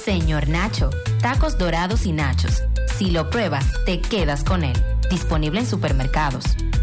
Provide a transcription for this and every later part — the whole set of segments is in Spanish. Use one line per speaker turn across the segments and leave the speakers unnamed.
Señor Nacho, tacos dorados y nachos. Si lo pruebas, te quedas con él. Disponible en supermercados.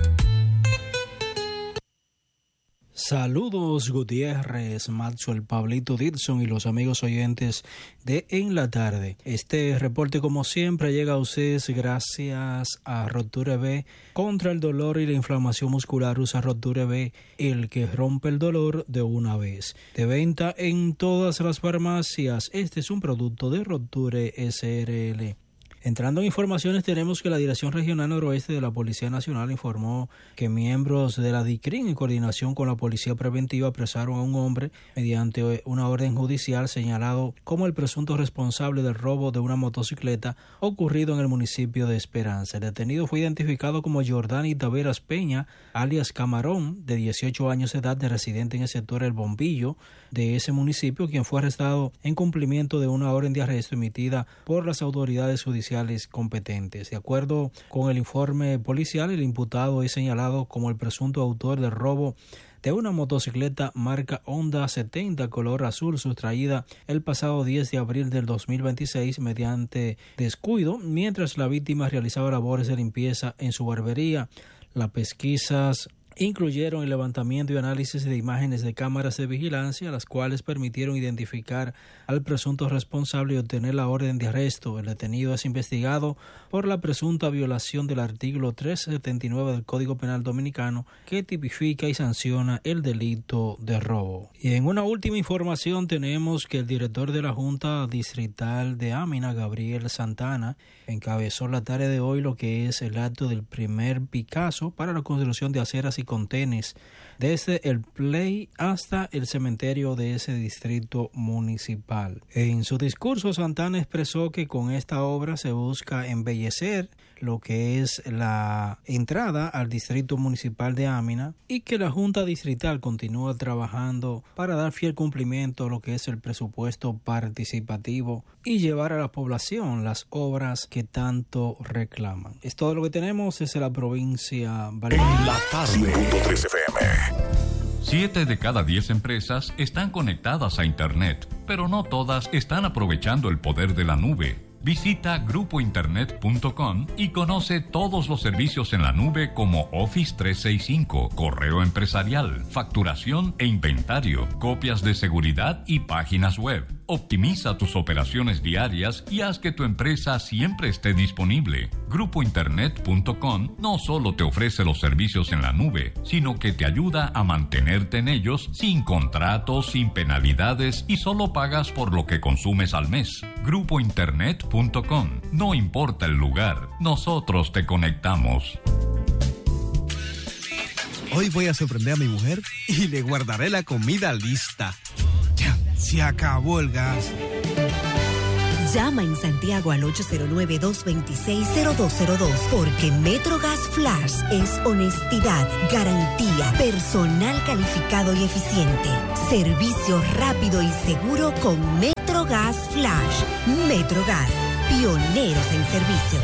Saludos Gutiérrez, Maxwell, Pablito Dixon y los amigos oyentes de En la Tarde. Este reporte, como siempre, llega a ustedes gracias a Roture B. Contra el dolor y la inflamación muscular, usa Roture B, el que rompe el dolor de una vez. De venta en todas las farmacias. Este es un producto de Roture SRL. Entrando en informaciones, tenemos que la Dirección Regional Noroeste de la Policía Nacional informó que miembros de la DICRIN, en coordinación con la Policía Preventiva, apresaron a un hombre mediante una orden judicial señalado como el presunto responsable del robo de una motocicleta ocurrido en el municipio de Esperanza. El detenido fue identificado como Jordani Taveras Peña, alias Camarón, de 18 años de edad, de residente en el sector El Bombillo de ese municipio, quien fue arrestado en cumplimiento de una orden de arresto emitida por las autoridades judiciales competentes. De acuerdo con el informe policial, el imputado es señalado como el presunto autor del robo de una motocicleta marca Honda 70 color azul sustraída el pasado 10 de abril del 2026 mediante descuido mientras la víctima realizaba labores de limpieza en su barbería. Las pesquisas incluyeron el levantamiento y análisis de imágenes de cámaras de vigilancia, las cuales permitieron identificar al presunto responsable y obtener la orden de arresto. El detenido es investigado por la presunta violación del artículo 379 del Código Penal Dominicano, que tipifica y sanciona el delito de robo. Y en una última información tenemos que el director de la Junta Distrital de Amina, Gabriel Santana, encabezó la tarde de hoy lo que es el acto del primer Picasso para la construcción de aceras y contenes desde el Play hasta el cementerio de ese distrito municipal. En su discurso, Santana expresó que con esta obra se busca embellecer lo que es la entrada al distrito municipal de Amina y que la Junta Distrital continúa trabajando para dar fiel cumplimiento a lo que es el presupuesto participativo y llevar a la población las obras que tanto reclaman. Es todo lo que tenemos desde la provincia Valladolid.
En la tarde. 5.3 FM.
7 de cada 10 empresas están conectadas a Internet, pero no todas están aprovechando el poder de la nube. Visita grupointernet.com y conoce todos los servicios en la nube como Office 365, correo empresarial, facturación e inventario, copias de seguridad y páginas web. Optimiza tus operaciones diarias y haz que tu empresa siempre esté disponible. Grupointernet.com no solo te ofrece los servicios en la nube, sino que te ayuda a mantenerte en ellos sin contratos, sin penalidades y solo pagas por lo que consumes al mes. Grupointernet.com. No importa el lugar, nosotros te conectamos.
Hoy voy a sorprender a mi mujer y le guardaré la comida lista. Ya, se acabó el gas.
Llama en Santiago al 809-226-0202 porque MetroGas Flash es honestidad, garantía, personal calificado y eficiente, servicio rápido y seguro con MetroGas Flash. MetroGas, pioneros en servicio.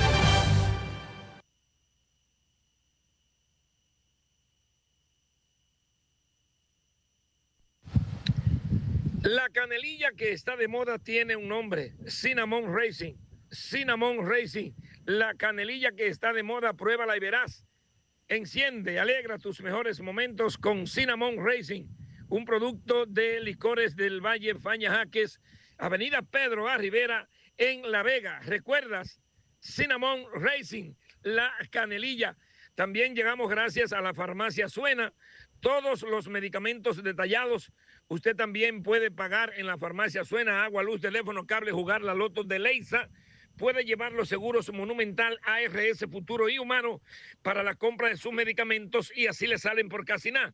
La canelilla que está de moda tiene un nombre, Cinnamon Racing. Cinnamon Racing, la canelilla que está de moda, pruébala y verás. Enciende, alegra tus mejores momentos con Cinnamon Racing, un producto de Licores del Valle, Faña Jaques, Avenida Pedro A. Rivera, en La Vega. ¿Recuerdas? Cinnamon Racing, la canelilla. También llegamos gracias a la farmacia Suena. Todos los medicamentos detallados usted también puede pagar en la farmacia Suena, agua, luz, teléfono, cable, jugar la loto de Leisa. Puede llevar los seguros Monumental, ARS, Futuro y Humano para la compra de sus medicamentos y así le salen por casi nada.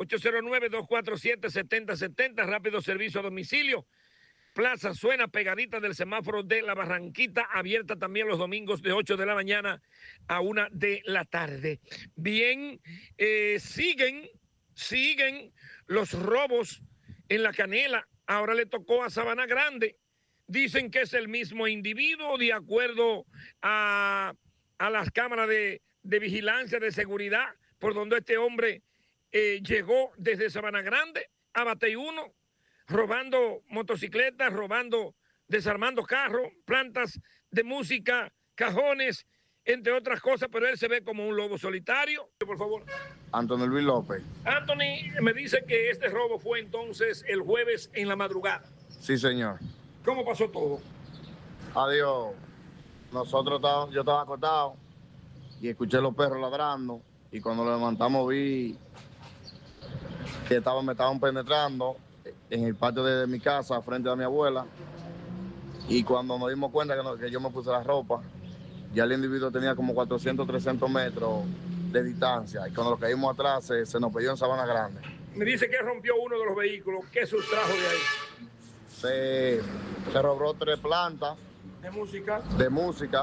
809-247-7070, rápido servicio a domicilio. Plaza Suena, pegadita del semáforo de La Barranquita, abierta también los domingos de 8 de la mañana a 1 de la tarde. Bien, siguen los robos en La Canela. Ahora le tocó a Sabana Grande. Dicen que es el mismo individuo, de acuerdo a las cámaras de vigilancia, de seguridad, por donde este hombre llegó desde Sabana Grande a Batey 1, robando motocicletas, robando desarmando carros, plantas de música, cajones, entre otras cosas, pero él se ve como un lobo solitario. Por favor.
Antonio Luis López.
Anthony, me dice que este robo fue entonces el jueves en la madrugada.
Sí, señor.
¿Cómo pasó todo?
Adiós. Yo estaba acostado y escuché los perros ladrando y cuando lo levantamos vi que me estaban penetrando en el patio de mi casa frente a mi abuela y cuando nos dimos cuenta que yo me puse la ropa, ya el individuo tenía como 400, 300 metros de distancia y cuando lo caímos atrás se nos perdió en Sabana Grande.
Me dice que rompió uno de los vehículos. ¿Qué sustrajo de ahí?
Se robó 3 plantas.
¿De música?
De música.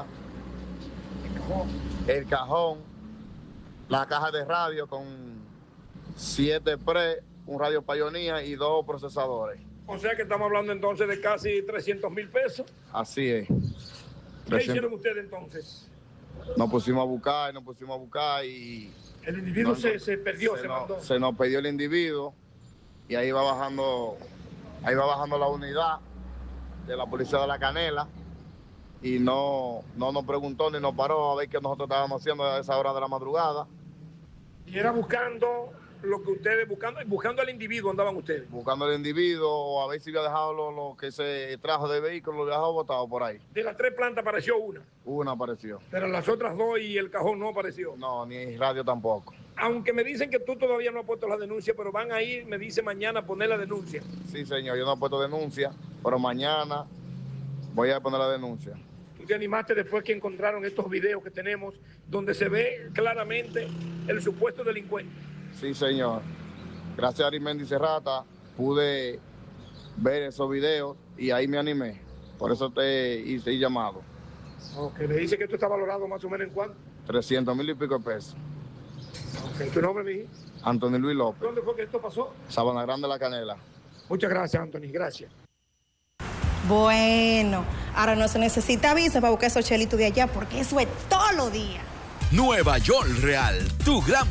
El cajón. La caja de radio con 7 pre, un radio Pioneer y 2 procesadores.
O sea que estamos hablando entonces de casi 300,000 pesos.
Así es.
¿Qué hicieron ustedes entonces?
Nos pusimos a buscar y...
El individuo se perdió, se mandó.
Se nos perdió el individuo y ahí va bajando la unidad de la policía de La Canela y no nos preguntó ni nos paró a ver qué nosotros estábamos haciendo a esa hora de la madrugada.
Y era buscando lo que ustedes, buscando al individuo andaban ustedes.
Buscando al individuo o a ver si había dejado lo que se trajo de vehículo, lo había dejado botado por ahí.
De las 3 plantas apareció una.
Una apareció.
Pero las otras 2 y el cajón no apareció.
No, ni el radio tampoco.
Aunque me dicen que tú todavía no has puesto la denuncia, pero van a ir, me dice mañana, a poner la denuncia.
Sí, señor, yo no he puesto denuncia, pero mañana voy a poner la denuncia.
Tú te animaste después que encontraron estos videos que tenemos, donde se ve claramente el supuesto delincuente.
Sí, señor. Gracias a Arimendi Serrata pude ver esos videos y ahí me animé. Por eso te hice el llamado.
Ok, me dice que esto está valorado más o menos en cuánto.
300,000 y pico de pesos.
Ok, ¿tu nombre, mi hijo?
Antonio Luis López.
¿Dónde fue que esto pasó?
Sabana Grande, La Canela.
Muchas gracias, Anthony. Gracias.
Bueno, ahora no se necesita visa para buscar esos chelitos de allá porque eso es todos los días.
Nueva York Real, tu gran